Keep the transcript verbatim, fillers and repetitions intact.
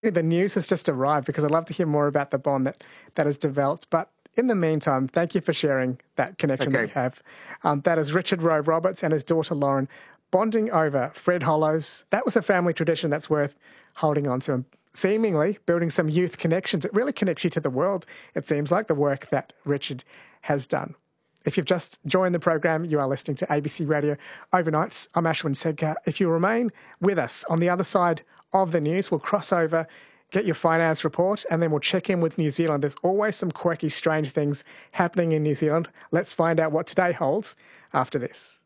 The news has just arrived because I'd love to hear more about the bond that, that has developed. But in the meantime, thank you for sharing that connection that Okay. you have. Um, that is Richard Rowe Roberts and his daughter Lauren bonding over Fred Hollows. That was a family tradition that's worth holding on to and seemingly building some youth connections. It really connects you to the world, it seems like, the work that Richard has done. If you've just joined the program, you are listening to A B C Radio Overnights. I'm Ashwin Sedkar. If you remain with us on the other side of the news, we'll cross over, get your finance report, and then we'll check in with New Zealand. There's always some quirky, strange things happening in New Zealand. Let's find out what today holds after this.